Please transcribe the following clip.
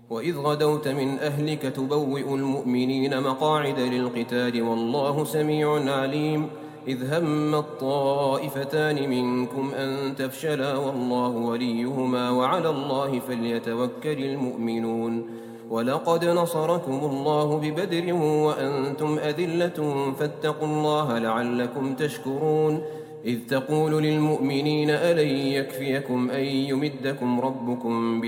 وإذ غدوت من أهلك تبوئ المؤمنين مقاعد للقتال والله سميع عليم إذ هم الطائفتان منكم أن تفشلا والله وليهما وعلى الله فليتوكل المؤمنون ولقد نصركم الله ببدر وأنتم أذلة فاتقوا الله لعلكم تشكرون إذ تقول للمؤمنين ألن يكفيكم أن يمدكم ربكم